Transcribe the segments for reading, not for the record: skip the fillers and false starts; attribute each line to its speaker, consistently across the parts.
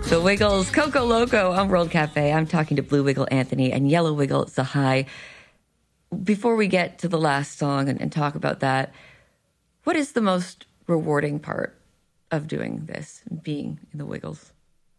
Speaker 1: The Wiggles, Coco Loco on World Cafe. I'm talking to Blue Wiggle Anthony and Yellow Wiggle Zahai. Before we get to the last song and talk about that, what is the most rewarding part of doing this, being in the Wiggles?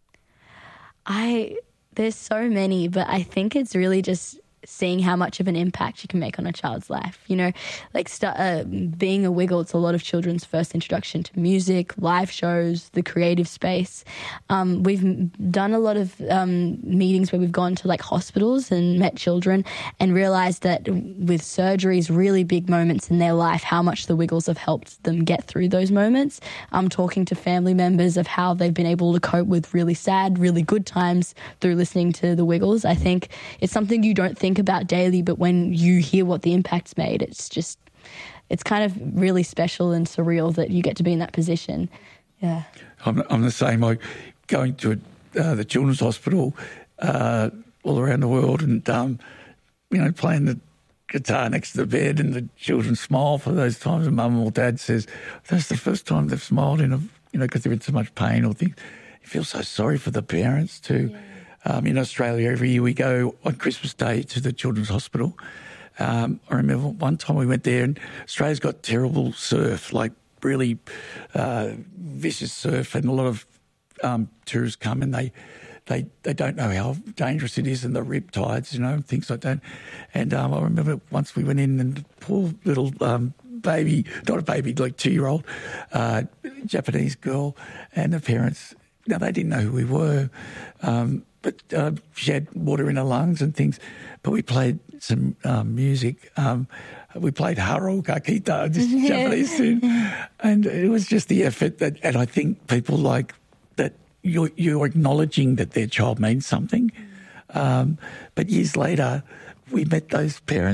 Speaker 2: There's so many, but I think it's really just seeing how much of an impact you can make on a child's life. You know, like being a Wiggle, it's a lot of children's first introduction to music, live shows, the creative space. We've done a lot of meetings where we've gone to like hospitals and met children and realised that with surgeries, really big moments in their life, how much the Wiggles have helped them get through those moments. Talking to family members of how they've been able to cope with really sad, really good times through listening to the Wiggles. I think it's something you don't think about daily, but when you hear what the impact's made, it's kind of really special and surreal that you get to be in that position. Yeah,
Speaker 3: I'm the same. Like going to the children's hospital all around the world, and playing the guitar next to the bed, and the children smile for those times. And mum or dad says that's the first time they've smiled because they're in so much pain or things. You feel so sorry for the parents too. Yeah. In Australia, every year we go on Christmas Day to the Children's Hospital. I remember one time we went there, and Australia's got terrible surf, like really vicious surf, and a lot of tourists come and they don't know how dangerous it is, and the rip tides, things like that. And I remember once we went in, and the poor little baby, not a baby, like 2-year-old Japanese girl, and the parents, they didn't know who we were. But she had water in her lungs and things. But we played some music. We played Haro Kakita, this Japanese tune. And it was just the effort and I think people like that you're acknowledging that their child means something. But years later, we met those parents.